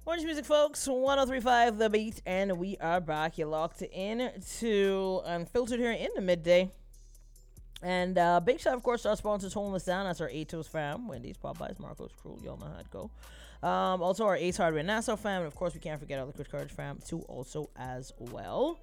Orange Music, folks. 1035 The Beat, and we are back. You're locked in to Unfiltered here in the midday. And big shout, of course, to our sponsors holding us down. That's our Atos fam, Wendy's, Popeyes, Marco's Crew. Y'all know how it go. Also, our Ace Hardware Nassau fam. And, of course, we can't forget our Liquid Courage fam, too, also as well.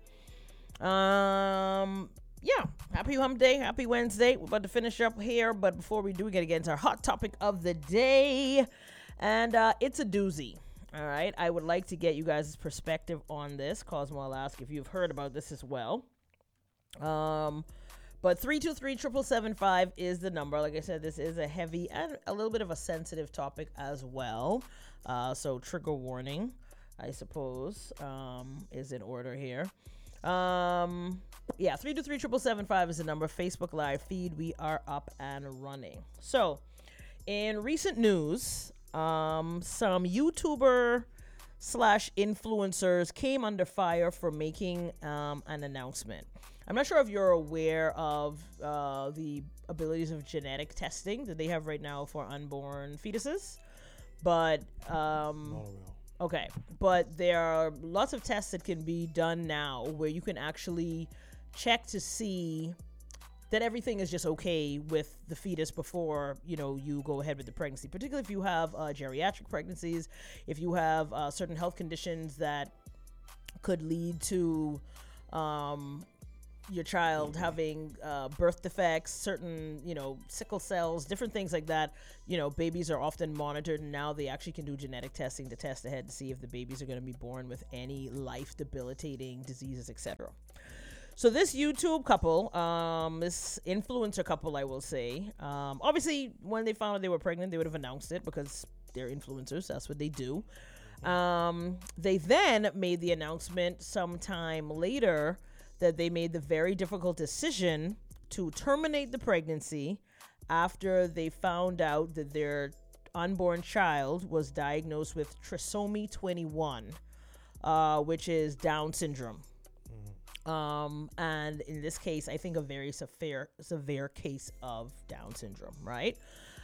Yeah, happy hump day, happy Wednesday. We're about to finish up here, but before we do, we got to get into our hot topic of the day. And it's a doozy. All right, I would like to get you guys' perspective on this. Cosmo, I'll ask if you've heard about this as well. But 323-7775 is the number. Like I said, this is a heavy and a little bit of a sensitive topic as well. So trigger warning, I suppose, is in order here. Yeah, 323-7775 is the number. Facebook Live feed. We are up and running. So, in recent news, some YouTuber / influencers came under fire for making an announcement. I'm not sure if you're aware of the abilities of genetic testing that they have right now for unborn fetuses, but okay, but there are lots of tests that can be done now where you can actually check to see that everything is just okay with the fetus before, you go ahead with the pregnancy, particularly if you have geriatric pregnancies, if you have certain health conditions that could lead to your child having birth defects, certain, sickle cells, different things like that. Babies are often monitored, and now they actually can do genetic testing to test ahead to see if the babies are going to be born with any life-debilitating diseases, etc. So this YouTube couple, this influencer couple, I will say, obviously when they found out they were pregnant, they would have announced it because they're influencers. That's what they do. They then made the announcement sometime later that they made the very difficult decision to terminate the pregnancy after they found out that their unborn child was diagnosed with trisomy 21, which is Down syndrome. And in this case, I think a very severe case of Down syndrome, right?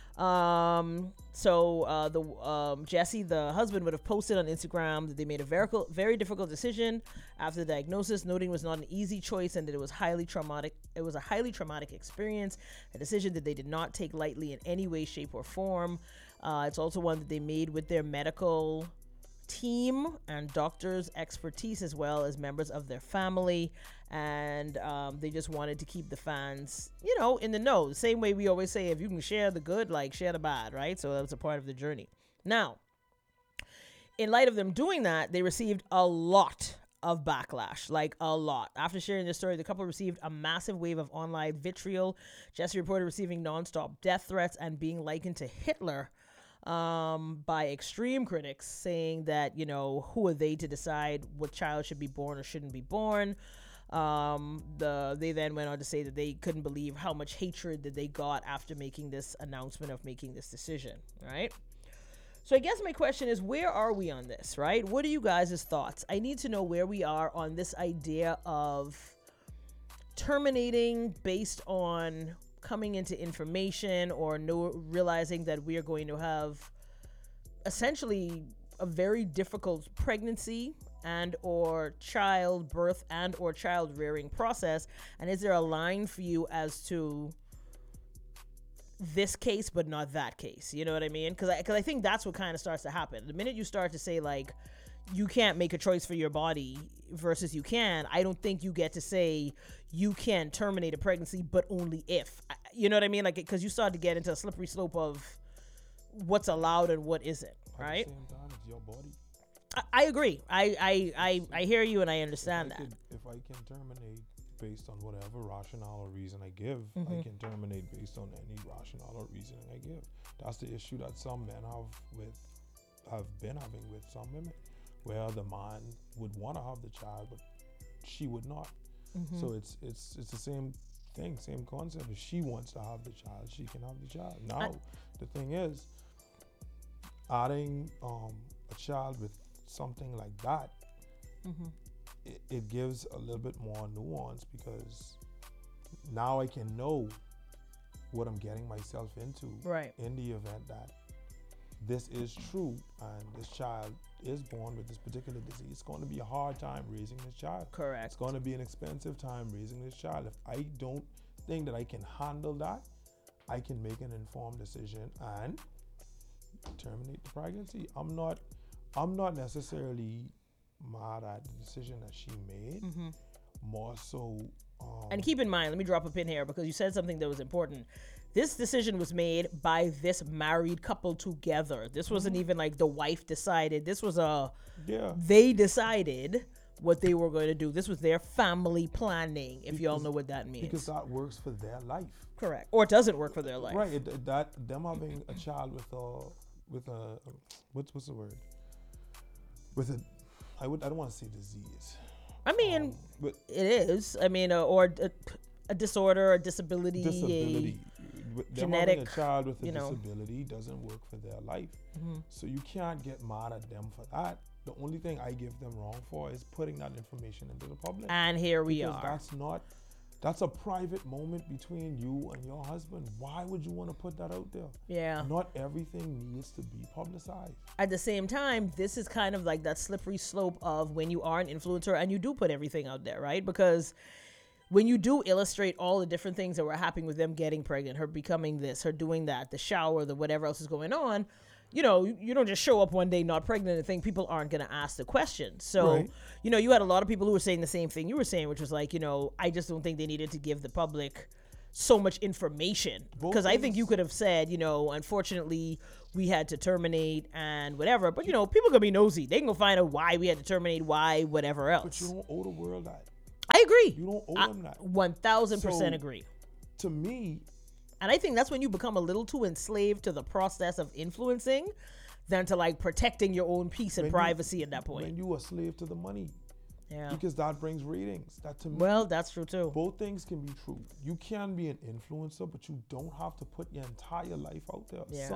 Jesse, the husband, would have posted on Instagram that they made a very difficult decision after the diagnosis, noting it was not an easy choice and that it was highly traumatic. It was a highly traumatic experience, a decision that they did not take lightly in any way, shape, or form. It's also one that they made with their medical team and doctors' expertise, as well as members of their family, and they just wanted to keep the fans in the know, the same way we always say, if you can share the good, like, share the bad, right? So that was a part of the journey. Now, in light of them doing that, they received a lot of backlash, like a lot. After sharing this story, the couple received a massive wave of online vitriol. Jesse reported receiving nonstop death threats and being likened to Hitler by extreme critics, saying that, who are they to decide what child should be born or shouldn't be born. They then went on to say that they couldn't believe how much hatred that they got after making this announcement of making this decision, right? So I guess my question is, where are we on this, right? What are you guys' thoughts? I need to know where we are on this idea of terminating based on coming into information or realizing that we are going to have essentially a very difficult pregnancy and or childbirth and or child rearing process. And is there a line for you as to this case but not that case? You know what I mean? Because I think that's what kind of starts to happen. The minute you start to say, like, you can't make a choice for your body versus you can, I don't think you get to say you can terminate a pregnancy, but only if. You know what I mean? Like, because you start to get into a slippery slope of what's allowed and what isn't, right? At the same time, it's your body. I agree. I hear you and I understand that. If I can terminate based on whatever rationale or reason I give, I can terminate based on any rationale or reason I give. That's the issue that some men have been having with some women, where the man would want to have the child, but she would not. So it's the same thing, same concept. If she wants to have the child, she can have the child. Now, the thing is, adding a child with something like that, it gives a little bit more nuance, because now I can know what I'm getting myself into, Right. in the event that this is true and this child is born with this particular disease, it's going to be a hard time raising this child. Correct. It's going to be an expensive time raising this child. If I don't think that I can handle that, I can make an informed decision and terminate the pregnancy. I'm not necessarily mad at the decision that she made. More so. And keep in mind, let me drop a pin here because you said something that was important. This decision was made by this married couple together. This wasn't even like the wife decided. This was they decided what they were going to do. This was their family planning, if y'all know what that means. Because that works for their life. Correct. Or it doesn't work for their life. Right. Them having a child with a what's the word? With a, I don't want to say disease. I mean, but it is. I mean, or a disorder, a disability. Genetic, having a child with a disability doesn't work for their life. So you can't get mad at them for that. The only thing I give them wrong for is putting that information into the public. And here we are. That's a private moment between you and your husband. Why would you want to put that out there? Yeah. Not everything needs to be publicized. At the same time, this is kind of like that slippery slope of when you are an influencer and you do put everything out there, right? Because when you do illustrate all the different things that were happening with them getting pregnant, her becoming this, her doing that, the shower, the whatever else is going on, you don't just show up one day not pregnant and think people aren't going to ask the question. So, right. You had a lot of people who were saying the same thing you were saying, which was like, I just don't think they needed to give the public so much information. Because I think you could have said, unfortunately, we had to terminate and whatever. But, people can be nosy. They can go find out why we had to terminate, why, whatever else. But you don't owe the world that. I agree. You don't owe them that. 1,000% agree. To me, and I think that's when you become a little too enslaved to the process of influencing than to like protecting your own peace and privacy at that point. When you are a slave to the money. Yeah. Because that brings ratings. That to me. Well, that's true too. Both things can be true. You can be an influencer, but you don't have to put your entire life out there. Yeah.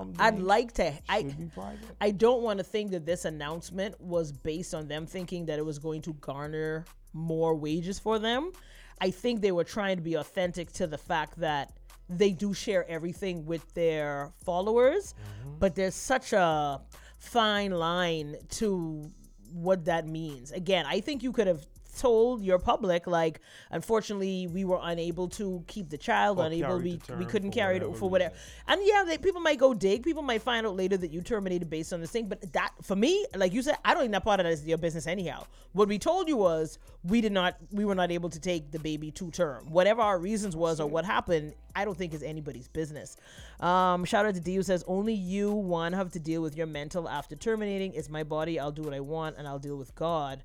Be private. I don't want to think that this announcement was based on them thinking that it was going to garner more wages for them. I think they were trying to be authentic to the fact that they do share everything with their followers, but there's such a fine line to what that means. Again, I think you could have told your public, like, unfortunately, we were unable to keep the child, we couldn't carry it for whatever. And people might go dig, people might find out later that you terminated based on this thing, but that, for me, like you said, I don't think that part of that is your business anyhow. What we told you was we were not able to take the baby to term. Whatever our reasons was or what happened, I don't think is anybody's business. Shout out to D who says, only you, one, have to deal with your mental after terminating. It's my body, I'll do what I want, and I'll deal with God.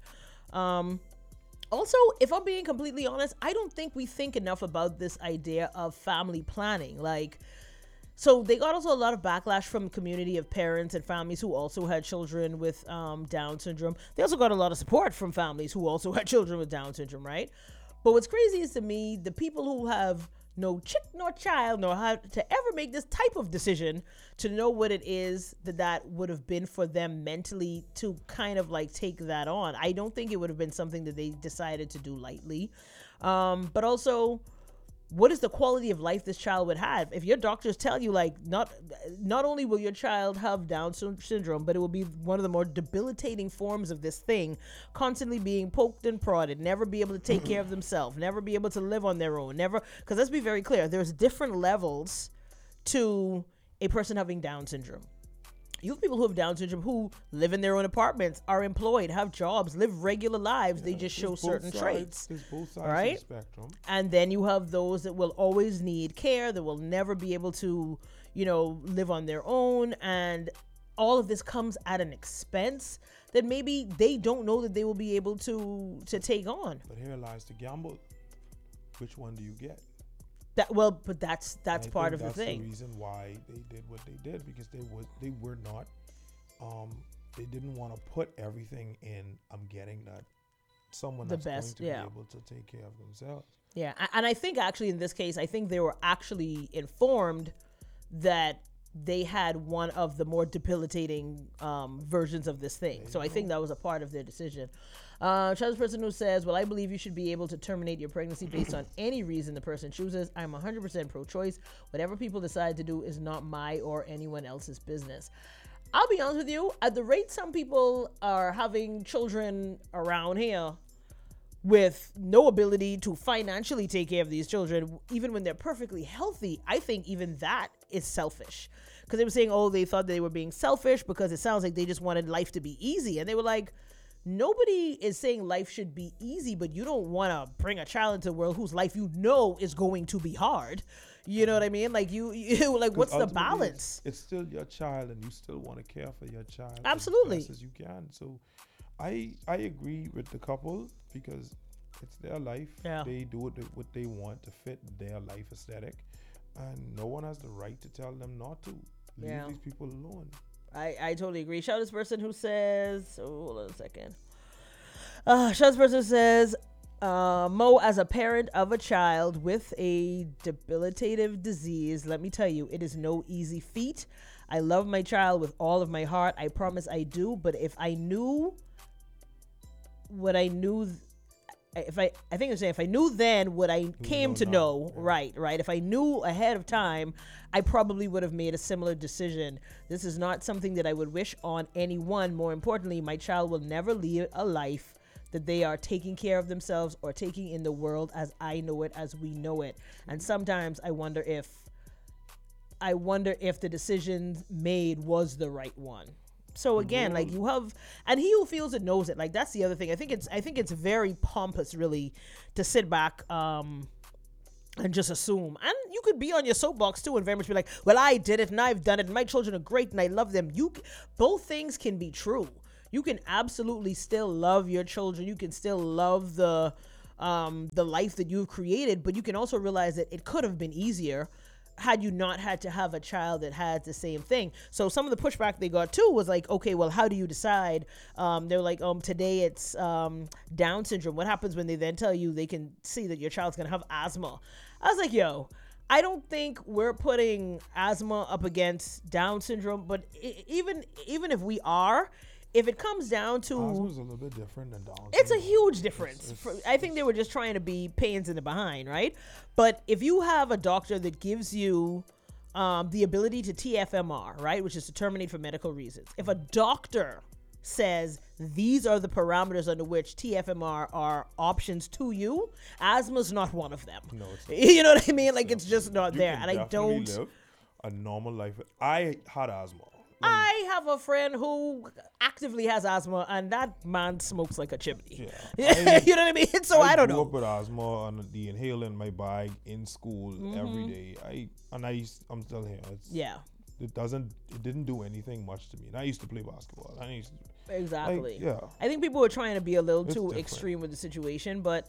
Also, if I'm being completely honest, I don't think we think enough about this idea of family planning. So they got also a lot of backlash from the community of parents and families who also had children with Down syndrome. They also got a lot of support from families who also had children with Down syndrome, right? But what's crazy is to me, the people who have no chick nor child nor how to ever make this type of decision to know what it is that would have been for them mentally to kind of like take that on. I don't think it would have been something that they decided to do lightly. But also, what is the quality of life this child would have? If your doctors tell you, like, not only will your child have Down syndrome, but it will be one of the more debilitating forms of this thing, constantly being poked and prodded, never be able to take care of themselves, never be able to live on their own, because let's be very clear, there's different levels to a person having Down syndrome. You have people who have Down syndrome who live in their own apartments, are employed, have jobs, live regular lives. They just show certain traits. There's both sides right? of the spectrum. And then you have those that will always need care, that will never be able to, live on their own. And all of this comes at an expense that maybe they don't know that they will be able to take on. But here lies the gamble. Which one do you get? But that's part of the thing. That's the reason why they did what they did, because they were not, they didn't want to put everything in. I'm getting that someone that's going to be able to take care of themselves. Yeah, and I think actually in this case, I think they were actually informed that they had one of the more debilitating versions of this thing. So I think that was a part of their decision. Child's person who says, well, I believe you should be able to terminate your pregnancy based on any reason the person chooses. I'm 100% pro-choice. Whatever people decide to do is not my or anyone else's business. I'll be honest with you, at the rate some people are having children around here with no ability to financially take care of these children, even when they're perfectly healthy, I think even that is selfish. Because they were saying, oh, they thought they were being selfish because it sounds like they just wanted life to be easy. And they were like, nobody is saying life should be easy, but you don't want to bring a child into the world whose life you know is going to be hard. You know what I mean? Like you like, what's the balance? It's still your child, and you still want to care for your child absolutely as best as you can. So I agree with the couple because it's their life. Yeah. They do what they want to fit their life aesthetic, and no one has the right to tell them not to. Leave these people alone. I totally agree. Shout out this person who says, hold on a second. Shout out this person who says, Mo, as a parent of a child with a debilitative disease, let me tell you, it is no easy feat. I love my child with all of my heart. I promise I do. But if I knew what I knew, if I knew then what I came to know, right. If I knew ahead of time, I probably would have made a similar decision. This is not something that I would wish on anyone. More importantly, my child will never lead a life that they are taking care of themselves or taking in the world as I know it, as we know it. And sometimes I wonder if the decision made was the right one. So again, like you have, and he who feels it knows it. Like that's the other thing. I think it's very pompous, really, to sit back and just assume. And you could be on your soapbox too, and very much be like, "Well, I did it, and I've done it, and my children are great, and I love them." Both things can be true. You can absolutely still love your children. You can still love the life that you've created, but you can also realize that it could have been easier had you not had to have a child that had the same thing. So some of the pushback they got too was like, okay, well, how do you decide? They're like, today it's Down syndrome. What happens when they then tell you they can see that your child's gonna have asthma? I was like, yo, I don't think we're putting asthma up against Down syndrome, but even if we are, if it comes down to asthma's a little bit different than Down syndrome. It's a huge difference. I think they were just trying to be pains in the behind, right? But if you have a doctor that gives you the ability to TFMR, right, which is to terminate for medical reasons, if a doctor says these are the parameters under which TFMR are options to you, asthma's not one of them. No, it's not. You know what I mean? Like it's just not there, and I don't live a normal life. I had asthma. I have a friend who actively has asthma, and that man smokes like a chimney. Yeah, you know what I mean? So I don't know. I grew up with asthma and the inhaler in my bag in school every day. I'm still here. It didn't do anything much to me. And I used to play basketball. Exactly. I think people were trying to be a little too extreme with the situation, but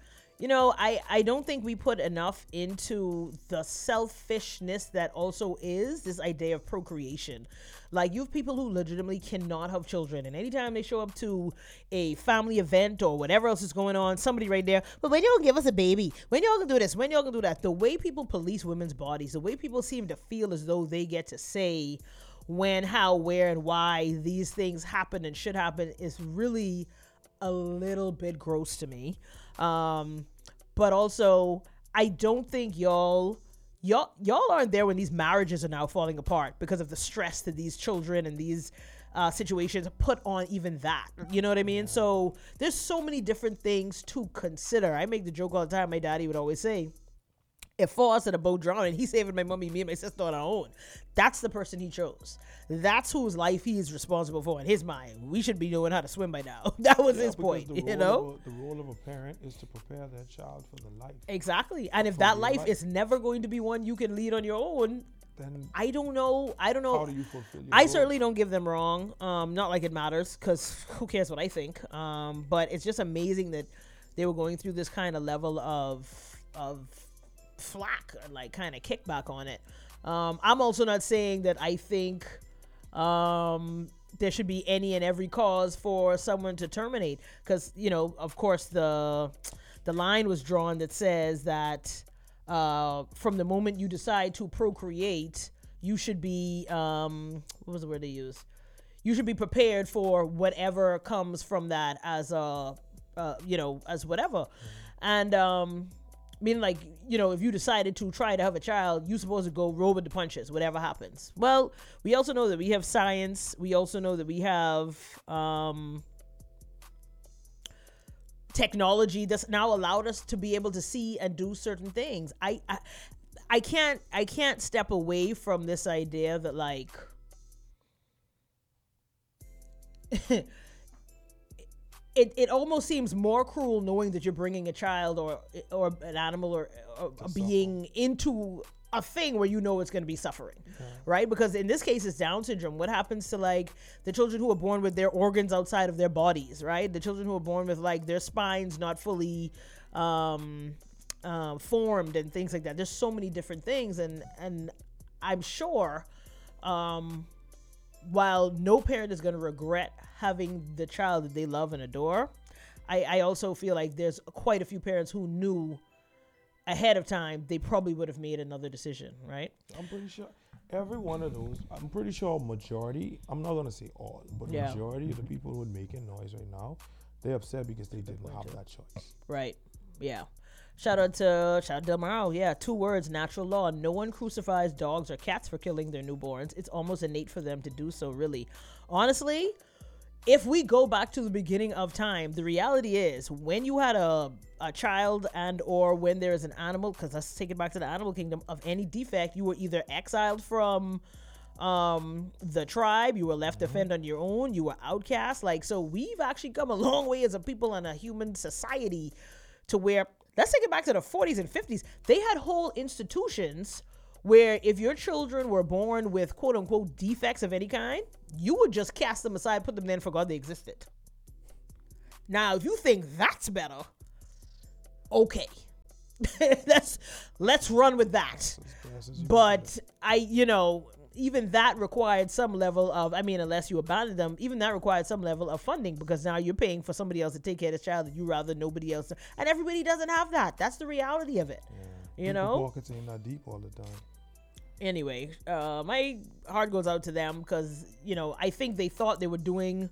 I don't think we put enough into the selfishness that also is this idea of procreation. Like, you have people who legitimately cannot have children, and anytime they show up to a family event or whatever else is going on, somebody right there, but when y'all gonna give us a baby? When y'all gonna do this? When y'all gonna do that? The way people police women's bodies, the way people seem to feel as though they get to say when, how, where, and why these things happen and should happen is really a little bit gross to me. But also, I don't think y'all aren't there when these marriages are now falling apart because of the stress that these children and these situations put on even that. You know what I mean? So there's so many different things to consider. I make the joke all the time. My daddy would always say, if for us in a boat drowning, he's saving my mommy, me, and my sister on our own. That's the person he chose. That's whose life he is responsible for in his mind. We should be knowing how to swim by now. That was his point, the role of a parent is to prepare their child for the life. Exactly. And if that life is never going to be one you can lead on your own, then I don't know. How do you fulfill your I certainly don't give them wrong. Not like it matters, because who cares what I think? But it's just amazing that they were going through this kind of level of flack, like kind of kickback on it. I'm also not saying that I think there should be any and every cause for someone to terminate, because of course the line was drawn that says that from the moment you decide to procreate, you should be what was the word they used? You should be prepared for whatever comes from that as as whatever. And Meaning, like, if you decided to try to have a child, you're supposed to go roll with the punches, whatever happens. Well, we also know that we have science. We also know that we have technology that's now allowed us to be able to see and do certain things. I can't step away from this idea that, like, It almost seems more cruel knowing that you're bringing a child or an animal or a being into a thing where it's going to be suffering, right? Because in this case, it's Down syndrome. What happens to, like, the children who are born with their organs outside of their bodies, right? The children who are born with, like, their spines not fully formed and things like that. There's so many different things, and I'm sure while no parent is going to regret having the child that they love and adore, I also feel like there's quite a few parents who knew ahead of time they probably would have made another decision, right? I'm pretty sure every one of those, I'm pretty sure majority, I'm not going to say all, but majority of the people who are making noise right now, they're upset because they didn't have that choice. Right. Yeah. Shout out to Del Maro. Yeah, 2 words, natural law. No one crucifies dogs or cats for killing their newborns. It's almost innate for them to do so, really. Honestly, if we go back to the beginning of time, the reality is when you had a child and or when there is an animal, because let's take it back to the animal kingdom, of any defect, you were either exiled from the tribe, you were left to fend on your own, you were outcast. Like, so we've actually come a long way as a people and a human society to where, let's take it back to the 40s and 50s. They had whole institutions where if your children were born with quote unquote defects of any kind, you would just cast them aside, put them there and forgot they existed. Now, if you think that's better, okay. let's run with that. But even that required some level of, unless you abandon them, even that required some level of funding, because now you're paying for somebody else to take care of this child that you rather nobody else. And everybody doesn't have that. That's the reality of it. Pockets ain't that deep all the time. Anyway, my heart goes out to them because, I think they thought they were doing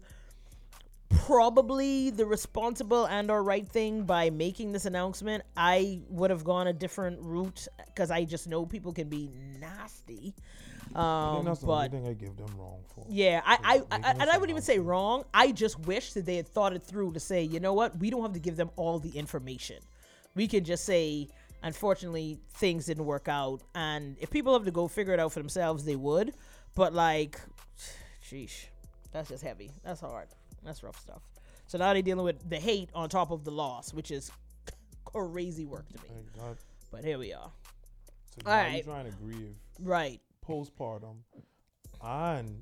probably the responsible and or right thing by making this announcement. I would have gone a different route because I just know people can be nasty. I think that's the only thing I give them wrong for. Yeah, I wouldn't even say wrong. I just wish that they had thought it through to say, you know what, we don't have to give them all the information. We can just say, unfortunately, things didn't work out. And if people have to go figure it out for themselves, they would. But, like, sheesh, that's just heavy. That's hard. That's rough stuff. So now they're dealing with the hate on top of the loss, which is crazy work to me. But here we are. So now you're trying to grieve. Right. Postpartum. And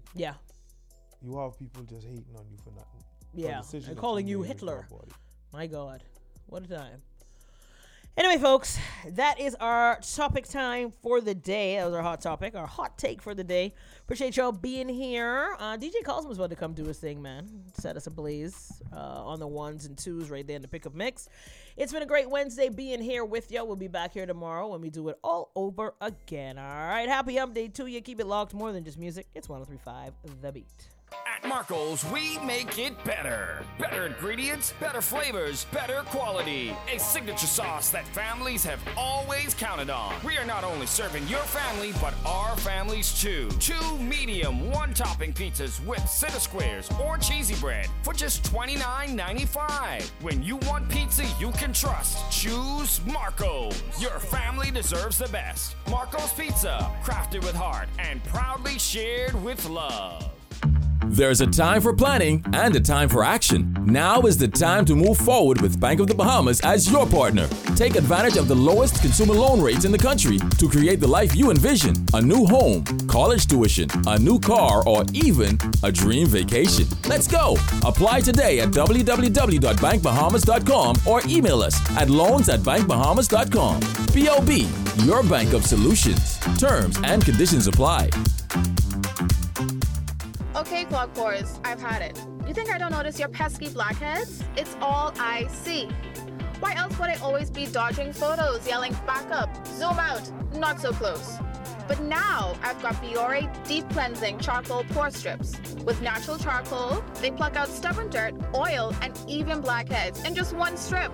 you have people just hating on you for nothing. Yeah. And calling you Hitler. My God. What a time. Anyway, folks, that is our topic time for the day. That was our hot topic, our hot take for the day. Appreciate y'all being here. DJ Cosmo was about to come do his thing, man. Set us ablaze on the 1s and 2s right there in the pickup mix. It's been a great Wednesday being here with y'all. We'll be back here tomorrow when we do it all over again. All right, happy hump day to you. Keep it locked. More than just music. It's 103.5 The Beat. At Marco's, we make it better. Better ingredients, better flavors, better quality. A signature sauce that families have always counted on. We are not only serving your family, but our families too. 2 medium, 1-topping pizzas with center squares or cheesy bread for just $29.95. When you want pizza you can trust, choose Marco's. Your family deserves the best. Marco's Pizza, crafted with heart and proudly shared with love. There's a time for planning and a time for action. Now is the time to move forward with Bank of the Bahamas as your partner. Take advantage of the lowest consumer loan rates in the country to create the life you envision. A new home, college tuition, a new car, or even a dream vacation. Let's go! Apply today at www.bankbahamas.com or email us at loans@bankbahamas.com. BOB, your bank of solutions. Terms and conditions apply. Okay, Clog Pores, I've had it. You think I don't notice your pesky blackheads? It's all I see. Why else would I always be dodging photos, yelling back up, zoom out, not so close? But now I've got Biore Deep Cleansing Charcoal Pore Strips. With natural charcoal, they pluck out stubborn dirt, oil, and even blackheads in just 1 strip.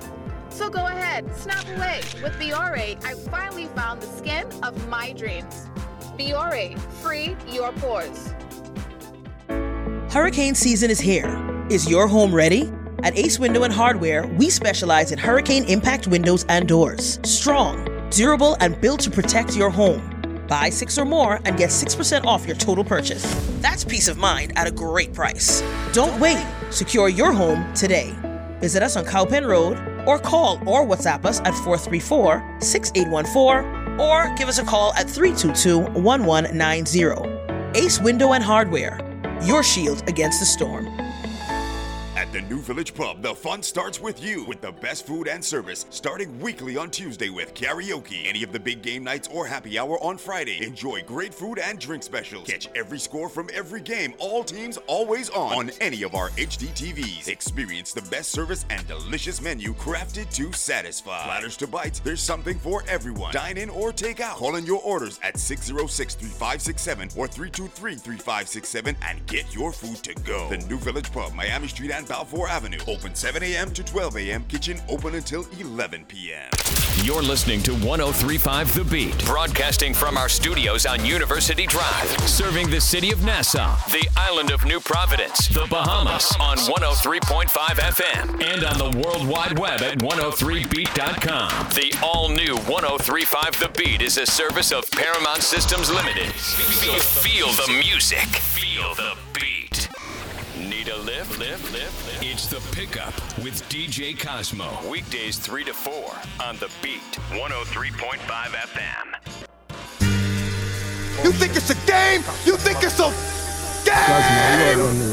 So go ahead, snap away. With Biore, I finally found the skin of my dreams. Biore, free your pores. Hurricane season is here. Is your home ready? At Ace Window and Hardware, we specialize in hurricane impact windows and doors. Strong, durable, and built to protect your home. Buy 6 or more and get 6% off your total purchase. That's peace of mind at a great price. Don't wait. Secure your home today. Visit us on Cowpen Road or call or WhatsApp us at 434-6814 or give us a call at 322-1190. Ace Window and Hardware, your shield against the storm. At the New Village Pub, the fun starts with you, with the best food and service, starting weekly on Tuesday with karaoke. Any of the big game nights or happy hour on Friday. Enjoy great food and drink specials. Catch every score from every game, all teams always on any of our HD TVs. Experience the best service and delicious menu crafted to satisfy. Platters to bites, there's something for everyone. Dine in or take out. Call in your orders at 606-3567 or 323-3567 and get your food to go. The New Village Pub, Miami Street and Balfour Avenue. Open 7 a.m. to 12 a.m. Kitchen open until 11 p.m. You're listening to 103.5 The Beat, broadcasting from our studios on University Drive, serving the city of Nassau, the island of New Providence, the Bahamas on 103.5 FM, and on the World Wide Web at 103beat.com. The all-new 103.5 The Beat is a service of Paramount Systems Limited. Feel the music. Feel the beat. Need a lift? It's The Pickup with DJ Cosmo. Weekdays 3 to 4 on The Beat, 103.5 FM. You think it's a game? You think it's a game?